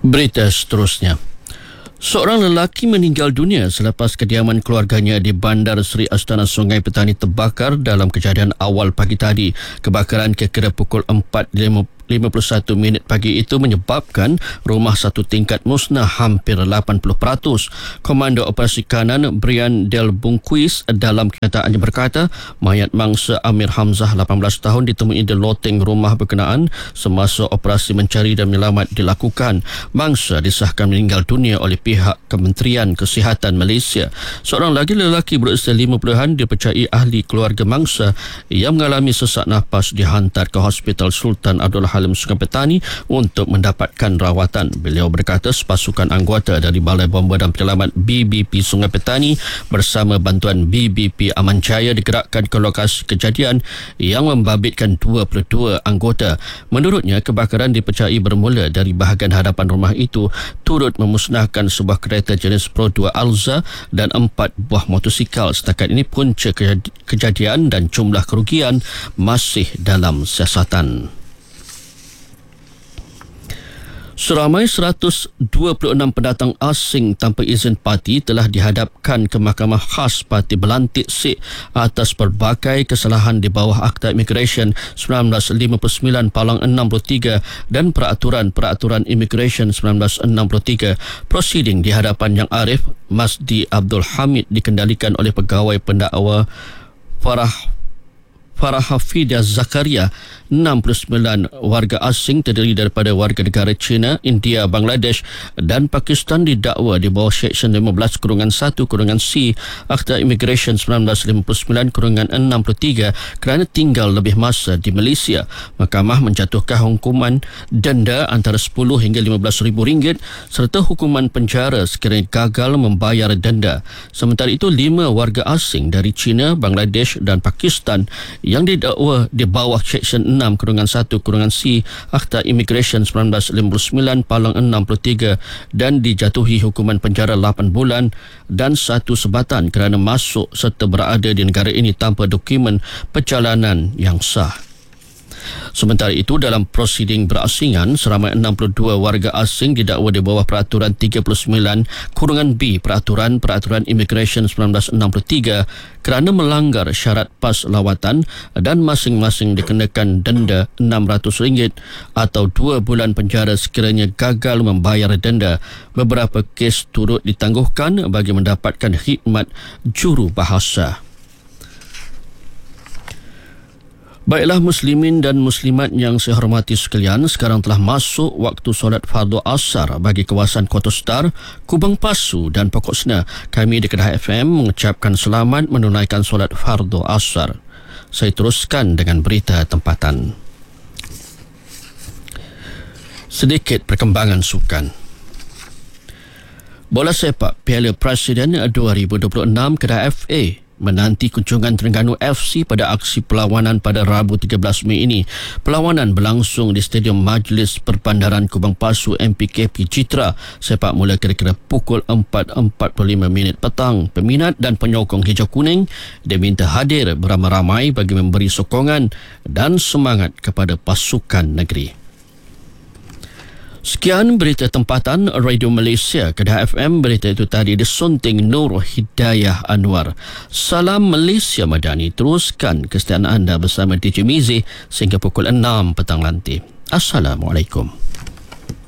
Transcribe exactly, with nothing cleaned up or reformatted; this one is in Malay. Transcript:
Berita seterusnya. Seorang lelaki meninggal dunia selepas kediaman keluarganya di Bandar Seri Astana Sungai Petani terbakar dalam kejadian awal pagi tadi. Kebakaran kira-kira pukul empat lima puluh satu minit pagi itu menyebabkan rumah satu tingkat musnah hampir lapan puluh peratus. Komando Operasi Kanan Brian Del Bungquis dalam kenyataannya berkata, mayat mangsa Amir Hamzah lapan belas tahun ditemui di loteng rumah berkenaan semasa operasi mencari dan menyelamat dilakukan. Mangsa disahkan meninggal dunia oleh pihak Kementerian Kesihatan Malaysia. Seorang lagi lelaki berusia lima puluhan dipercayai ahli keluarga mangsa yang mengalami sesak nafas dihantar ke Hospital Sultan Abdul Halim Sungai Petani untuk mendapatkan rawatan. Beliau berkata sepasukan anggota dari Balai Bomba dan Penyelamat B B P Sungai Petani bersama bantuan B B P Aman Jaya digerakkan ke lokasi kejadian yang membabitkan dua puluh dua anggota. Menurutnya, kebakaran dipercayai bermula dari bahagian hadapan rumah itu turut memusnahkan sebuah kereta jenis Pro dua Alza dan empat buah motosikal. Setakat ini punca kejadian dan jumlah kerugian masih dalam siasatan. Seramai seratus dua puluh enam pendatang asing tanpa izin parti telah dihadapkan ke Mahkamah Khas Parti Belantik Sikh atas pelbagai kesalahan di bawah Akta Immigration seribu sembilan ratus lima puluh sembilan Palang enam puluh tiga dan Peraturan-Peraturan Immigration seribu sembilan ratus enam puluh tiga. Prosiding di hadapan Yang Arif Masdi Abdul Hamid dikendalikan oleh pegawai pendakwa Farah Farah Hafidah Zakaria. Enam puluh sembilan warga asing terdiri daripada warga negara China, India, Bangladesh dan Pakistan didakwa di bawah Seksyen lima belas satu C Akta Immigration seribu sembilan ratus lima puluh sembilan enam puluh tiga kerana tinggal lebih masa di Malaysia. Mahkamah menjatuhkan hukuman denda antara sepuluh hingga lima belas ribu ringgit serta hukuman penjara sekiranya gagal membayar denda. Sementara itu, lima warga asing dari China, Bangladesh dan Pakistan yang didakwa di bawah Seksyen enam satu C Akta Immigration seribu sembilan ratus lima puluh sembilan Palang enam puluh tiga dan dijatuhi hukuman penjara lapan bulan dan satu sebatan kerana masuk serta berada di negara ini tanpa dokumen perjalanan yang sah. Sementara itu, dalam prosiding berasingan, seramai enam puluh dua warga asing didakwa di bawah Peraturan tiga puluh sembilan B Peraturan-Peraturan Immigration seribu sembilan ratus enam puluh tiga kerana melanggar syarat pas lawatan dan masing-masing dikenakan denda enam ratus ringgit atau dua bulan penjara sekiranya gagal membayar denda. Beberapa kes turut ditangguhkan bagi mendapatkan khidmat jurubahasa. Baiklah muslimin dan muslimat yang saya hormati sekalian, sekarang telah masuk waktu solat fardu asar bagi kawasan Kota Star, Kubang Pasu dan Pokok Sena. Kami di Kedah F M mengucapkan selamat menunaikan solat fardu asar. Saya teruskan dengan berita tempatan. Sedikit perkembangan sukan. Bola sepak Piala Presiden dua ribu dua puluh enam Kedah F A menanti kunjungan Terengganu F C pada aksi perlawanan pada Rabu tiga belas Mei ini. Perlawanan berlangsung di Stadium Majlis Perbandaran Kubang Pasu M P K P Citra. Sepak mula kira-kira pukul empat empat puluh lima minit petang. Peminat dan penyokong hijau kuning diminta hadir beramai-ramai bagi memberi sokongan dan semangat kepada pasukan negeri. Sekian berita tempatan Radio Malaysia Kedah F M. Berita itu tadi disunting Nur Hidayah Anwar. Salam Malaysia Madani. Teruskan kesetiaan anda bersama D J Mizi sehingga pukul enam petang nanti. Assalamualaikum.